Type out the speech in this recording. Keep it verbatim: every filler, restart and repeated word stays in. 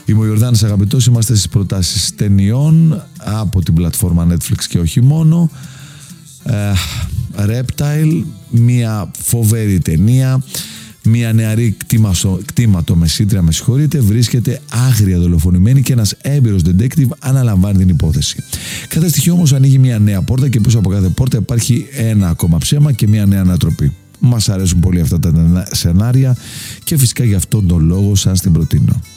Είμαι ο Ιορδάνης Αγαπητός, είμαστε στις προτάσεις ταινιών από την πλατφόρμα Netflix και όχι μόνο. ε, Reptile, μια φοβερή ταινία. Μια νεαρή κτήματομεσίτρια, με συγχωρείτε, βρίσκεται άγρια δολοφονημένη και ένας έμπειρος detective αναλαμβάνει την υπόθεση. Κατά στοιχείο όμως ανοίγει μια νέα πόρτα και πίσω από κάθε πόρτα υπάρχει ένα ακόμα ψέμα και μια νέα ανατροπή. Μας αρέσουν πολύ αυτά τα σενάρια και φυσικά γι' αυτόν τον λόγο σας την προτείνω.